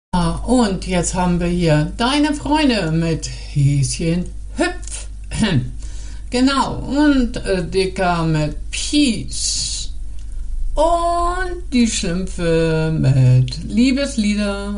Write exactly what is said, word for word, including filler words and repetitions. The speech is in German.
Ah, und jetzt haben wir hier deine Freunde mit Häschen Hüpf. Genau, und äh, Dicker mit Peace. Und die Schlümpfe mit Liebeslieder.